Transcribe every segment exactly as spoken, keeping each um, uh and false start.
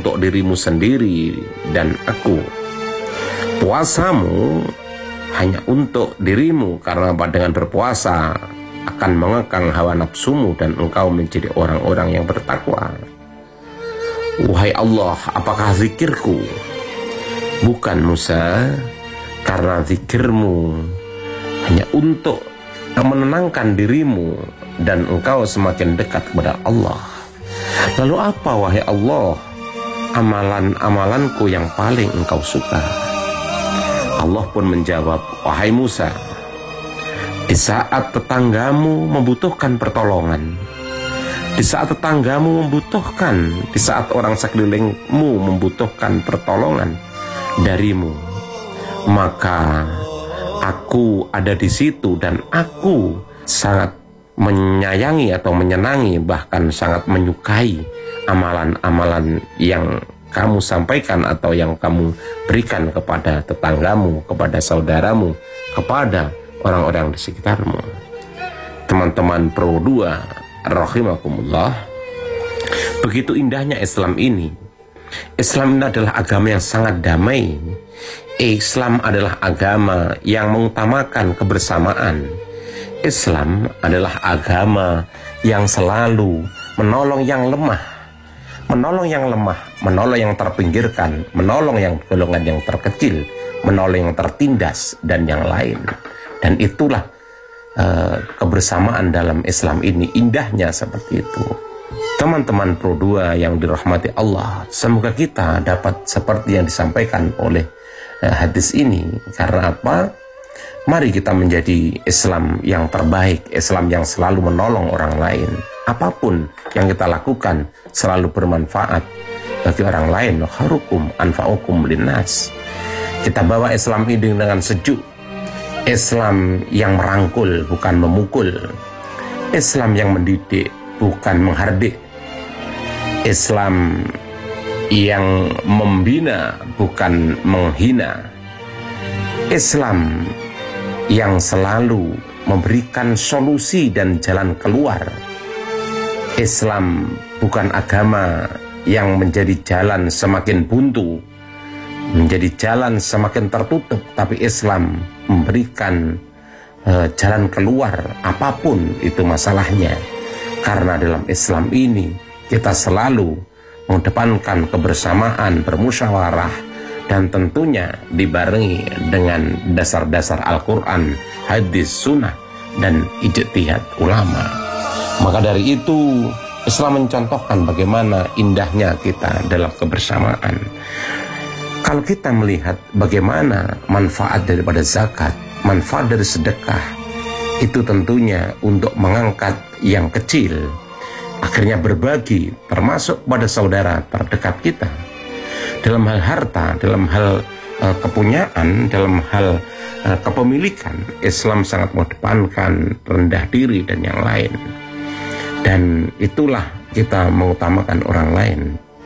untuk dirimu sendiri dan aku. Puasamu hanya untuk dirimu, karena dengan berpuasa akan mengekang hawa nafsumu dan engkau menjadi orang-orang yang bertakwa. Wahai Allah, apakah zikirku? Bukan Musa, karena zikirmu hanya untuk menenangkan dirimu dan engkau semakin dekat kepada Allah. Lalu apa, wahai Allah, amalan-amalanku yang paling engkau suka? Allah pun menjawab, wahai Musa, di saat tetanggamu membutuhkan pertolongan, di saat tetanggamu membutuhkan, di saat orang sekelilingmu membutuhkan pertolongan darimu, maka aku ada di situ dan aku sangat menyayangi atau menyenangi, bahkan sangat menyukai amalan-amalan yang kamu sampaikan atau yang kamu berikan kepada tetanggamu, kepada saudaramu, kepada orang-orang di sekitarmu. Teman-teman Pro dua rahimakumullah, begitu indahnya Islam ini. Islam ini adalah agama yang sangat damai. Islam adalah agama yang mengutamakan kebersamaan. Islam adalah agama yang selalu menolong yang lemah, menolong yang lemah, menolong yang terpinggirkan, menolong yang golongan yang terkecil, menolong yang tertindas, dan yang lain. Dan itulah uh, kebersamaan dalam Islam ini, indahnya seperti itu. Teman-teman Pro dua yang dirahmati Allah, semoga kita dapat seperti yang disampaikan oleh uh, hadis ini. Karena apa? Mari kita menjadi Islam yang terbaik, Islam yang selalu menolong orang lain. Apapun yang kita lakukan selalu bermanfaat bagi orang lain. Kharukum anfa'ukum linnas. Kita bawa Islam ini dengan sejuk. Islam yang merangkul, bukan memukul. Islam yang mendidik, bukan menghardik. Islam yang membina, bukan menghina. Islam yang selalu memberikan solusi dan jalan keluar. Islam bukan agama yang menjadi jalan semakin buntu, menjadi jalan semakin tertutup, tapi Islam memberikan uh, jalan keluar apapun itu masalahnya. Karena dalam Islam ini kita selalu mengedepankan kebersamaan, bermusyawarah, dan tentunya dibarengi dengan dasar-dasar Al-Quran, hadis, sunnah, dan ijtihad ulama. Maka dari itu Islam mencontohkan bagaimana indahnya kita dalam kebersamaan. Kalau kita melihat bagaimana manfaat daripada zakat, manfaat dari sedekah, itu tentunya untuk mengangkat yang kecil, akhirnya berbagi, termasuk pada saudara terdekat kita. Dalam hal harta, dalam hal uh, kepunyaan, dalam hal uh, kepemilikan, Islam sangat mengedepankan rendah diri dan yang lain. Dan itulah kita mengutamakan orang lain.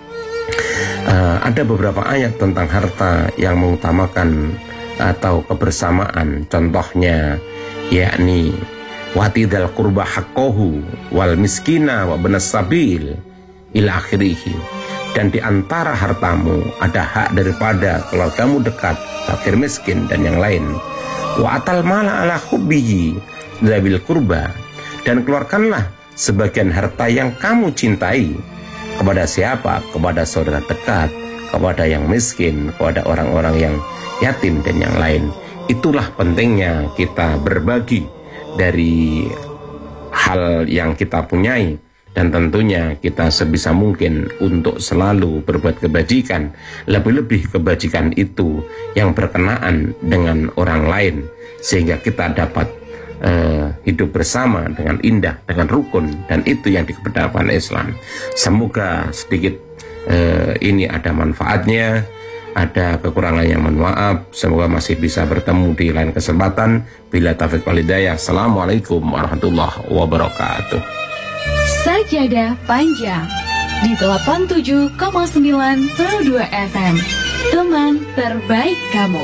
Uh, ada beberapa ayat tentang harta yang mengutamakan atau kebersamaan. Contohnya, yakni watidal qurba haqqahu wal miskina wa benas sabil ila akhirih. Dan di antara hartamu ada hak daripada keluargamu dekat, fakir miskin, dan yang lain. Wa atal mala ala hubbihi zabil qurba. Dan keluarkanlah sebagian harta yang kamu cintai. Kepada siapa? Kepada saudara dekat, kepada yang miskin, kepada orang-orang yang yatim, dan yang lain. Itulah pentingnya kita berbagi dari hal yang kita punyai. Dan tentunya kita sebisa mungkin untuk selalu berbuat kebajikan, lebih-lebih kebajikan itu yang berkenaan dengan orang lain, sehingga kita dapat uh, hidup bersama dengan indah, dengan rukun, dan itu yang dikedepankan Islam. Semoga sedikit uh, ini ada manfaatnya, ada kekurangan yang mohon maaf. Semoga masih bisa bertemu di lain kesempatan. Bila taufiq wal hidayah. Assalamualaikum warahmatullahi wabarakatuh. Sajadah Panjang di delapan puluh tujuh koma sembilan Pro dua F M, teman terbaik kamu.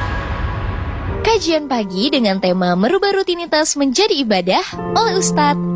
Kajian pagi dengan tema merubah rutinitas menjadi ibadah oleh Ustadz